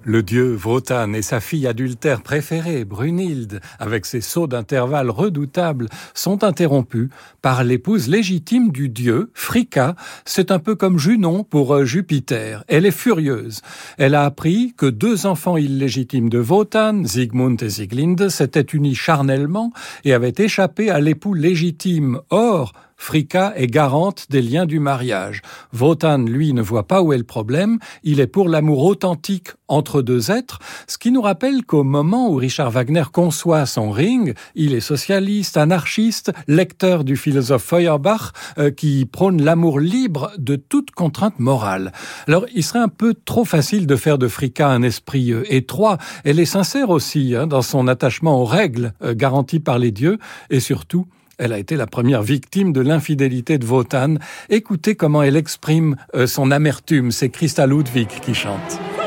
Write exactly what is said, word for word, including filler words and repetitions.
Le dieu Wotan et sa fille adultère préférée, Brunhilde, avec ses sauts d'intervalle redoutables, sont interrompus par l'épouse légitime du dieu, Fricka. C'est un peu comme Junon pour Jupiter. Elle est furieuse. Elle a appris que deux enfants illégitimes de Wotan, Sigmund et Sieglinde, s'étaient unis charnellement et avaient échappé à l'époux légitime. Or, Fricka est garante des liens du mariage. Wotan, lui, ne voit pas où est le problème. Il est pour l'amour authentique entre deux êtres, ce qui nous rappelle qu'au moment où Richard Wagner conçoit son Ring, il est socialiste, anarchiste, lecteur du philosophe Feuerbach, euh, qui prône l'amour libre de toute contrainte morale. Alors, il serait un peu trop facile de faire de Fricka un esprit euh, étroit. Elle est sincère aussi hein, dans son attachement aux règles euh, garanties par les dieux, et surtout, elle a été la première victime de l'infidélité de Wotan. Écoutez comment elle exprime euh, son amertume. C'est Christa Ludwig qui chante.